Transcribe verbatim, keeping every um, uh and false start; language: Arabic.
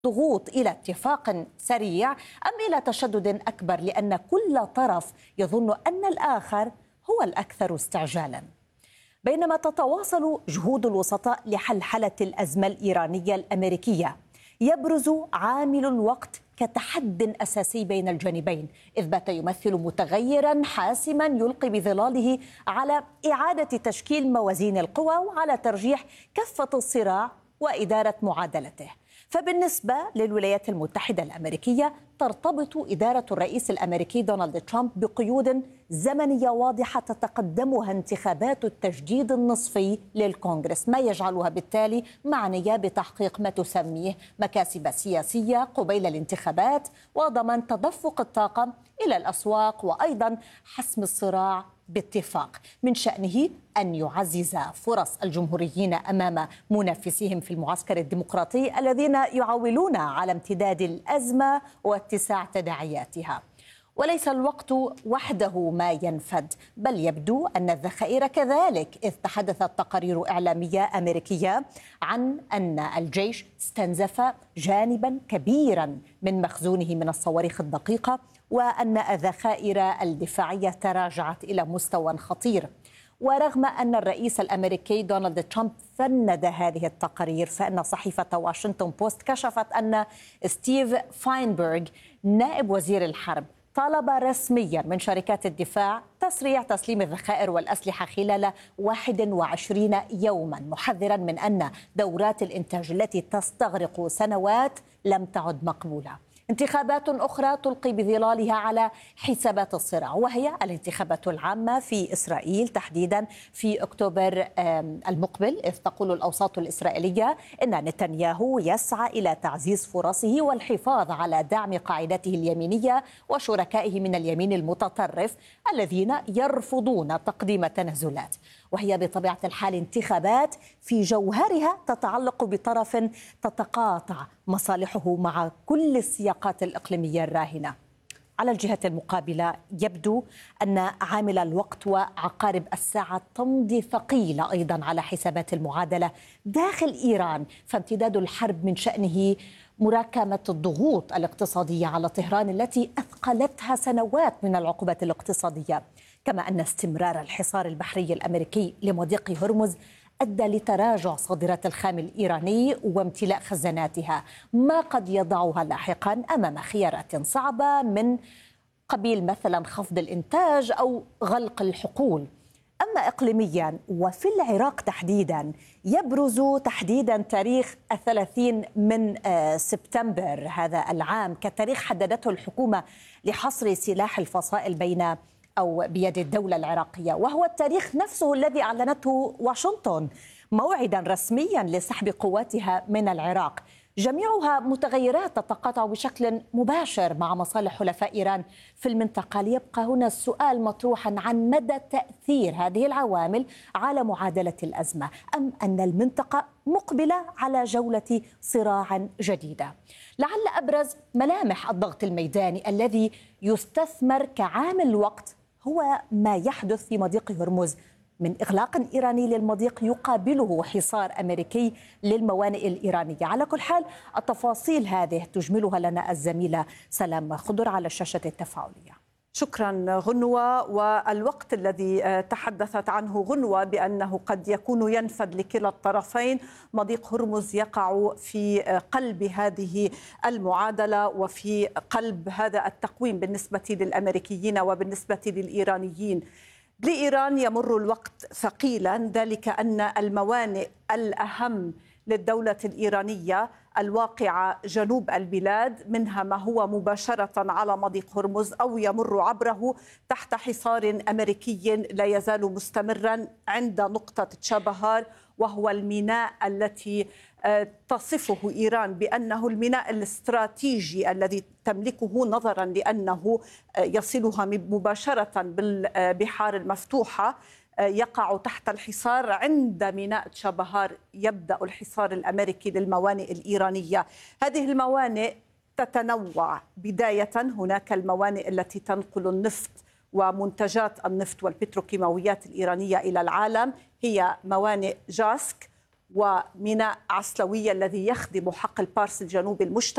ضغوط إلى اتفاق سريع أم إلى تشدد أكبر، لأن كل طرف يظن أن الآخر هو الأكثر استعجالا. بينما تتواصل جهود الوسطاء لحلحلة الأزمة الإيرانية الأمريكية، يبرز عامل الوقت كتحد أساسي بين الجانبين، إذ بات يمثل متغيرا حاسما يلقي بظلاله على إعادة تشكيل موازين القوى وعلى ترجيح كفة الصراع وإدارة معادلته. فبالنسبة للولايات المتحدة الأمريكية، ترتبط إدارة الرئيس الأمريكي دونالد ترامب بقيود زمنية واضحة تتقدمها انتخابات التجديد النصفي للكونغرس، ما يجعلها بالتالي معنية بتحقيق ما تسميه مكاسب سياسية قبيل الانتخابات وضمان تدفق الطاقة إلى الأسواق، وأيضا حسم الصراع باتفاق من شأنه أن يعزز فرص الجمهوريين أمام منافسيهم في المعسكر الديمقراطي الذين يعولون على امتداد الأزمة واتساع تداعياتها. وليس الوقت وحده ما ينفد، بل يبدو أن الذخائر كذلك، إذ تحدثت تقارير إعلامية أمريكية عن أن الجيش استنزف جانبا كبيرا من مخزونه من الصواريخ الدقيقة، وأن الذخائر الدفاعية تراجعت إلى مستوى خطير. ورغم أن الرئيس الأمريكي دونالد ترامب فند هذه التقارير، فإن صحيفة واشنطن بوست كشفت أن ستيف فاينبرغ نائب وزير الحرب طالب رسميا من شركات الدفاع تسريع تسليم الذخائر والأسلحة خلال واحد وعشرين يوما، محذرا من أن دورات الإنتاج التي تستغرق سنوات لم تعد مقبولة. انتخابات أخرى تلقي بظلالها على حسابات الصراع، وهي الانتخابات العامة في إسرائيل تحديدا في أكتوبر المقبل، إذ تقول الأوساط الإسرائيلية إن نتنياهو يسعى إلى تعزيز فرصه والحفاظ على دعم قاعدته اليمينية وشركائه من اليمين المتطرف الذين يرفضون تقديم تنازلات. وهي بطبيعة الحال انتخابات في جوهرها تتعلق بطرف تتقاطع مصالحه مع كل السياقات الإقليمية الراهنة. على الجهة المقابلة يبدو أن عامل الوقت وعقارب الساعة تمضي ثقيلة أيضا على حسابات المعادلة داخل إيران، فامتداد الحرب من شأنه مراكمة الضغوط الاقتصادية على طهران التي أثقلتها سنوات من العقوبات الاقتصادية، كما أن استمرار الحصار البحري الأمريكي لمضيق هرمز أدى لتراجع صادرات الخام الإيراني وامتلاء خزاناتها، ما قد يضعها لاحقا أمام خيارات صعبة من قبيل مثلا خفض الإنتاج أو غلق الحقول. أما إقليميا وفي العراق تحديدا، يبرز تحديدا تاريخ الثلاثين من سبتمبر هذا العام كتاريخ حددته الحكومة لحصر سلاح الفصائل بين أو بيد الدولة العراقية، وهو التاريخ نفسه الذي أعلنته واشنطن موعدا رسميا لسحب قواتها من العراق، جميعها متغيرات تتقاطع بشكل مباشر مع مصالح حلفاء إيران في المنطقة. ليبقى هنا السؤال مطروحا عن مدى تأثير هذه العوامل على معادلة الأزمة، أم أن المنطقة مقبلة على جولة صراع جديدة. لعل أبرز ملامح الضغط الميداني الذي يستثمر كعامل وقت هو ما يحدث في مضيق هرمز من إغلاق إيراني للمضيق يقابله حصار أمريكي للموانئ الإيرانية. على كل حال التفاصيل هذه تجملها لنا الزميلة سلام خضر على الشاشة التفاعلية. شكرا غنوة. والوقت الذي تحدثت عنه غنوة بأنه قد يكون ينفد لكلا الطرفين، مضيق هرمز يقع في قلب هذه المعادلة وفي قلب هذا التقويم بالنسبة للأمريكيين وبالنسبة للإيرانيين. لإيران يمر الوقت ثقيلا، ذلك أن الموانئ الأهم للدولة الإيرانية الواقعة جنوب البلاد، منها ما هو مباشرة على مضيق هرمز أو يمر عبره تحت حصار أمريكي لا يزال مستمرا عند نقطة تشابهار، وهو الميناء التي تصفه إيران بأنه الميناء الاستراتيجي الذي تملكه، نظرا لأنه يصلها مباشرة بالبحار المفتوحة، يقع تحت الحصار. عند ميناء تشابهار يبدأ الحصار الأمريكي للموانئ الإيرانية. هذه الموانئ تتنوع، بداية هناك الموانئ التي تنقل النفط ومنتجات النفط والبتروكيماويات الإيرانية إلى العالم، هي موانئ جاسك وميناء عسلوية الذي يخدم حقل بارس الجنوب المشترك.